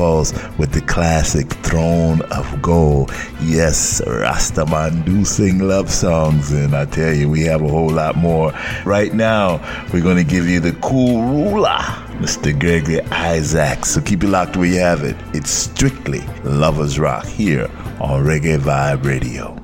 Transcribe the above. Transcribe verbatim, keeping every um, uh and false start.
Pulse with the classic Throne of Gold. Yes, Rastaman do sing love songs, and I tell you, we have a whole lot more. Right now, we're going to give you the cool ruler, Mister Gregory Isaacs. So keep it locked where you have it. It's strictly Lovers Rock here on Reggae Vibe Radio.